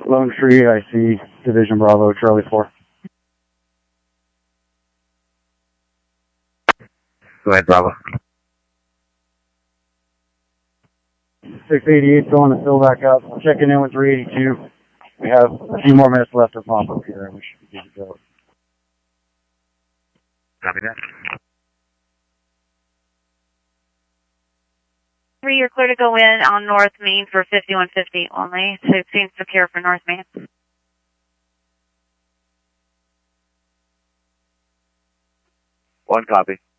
Lone Tree, I see Division Bravo, Charlie 4. Go ahead, Bravo. 688 going to fill back up. Checking in with 382. We have a few more minutes left to pump up here, and we should be good to go. Copy that. 3, you're clear to go in on North Main for 5150 only. So it seems secure for North Main. 1 copy.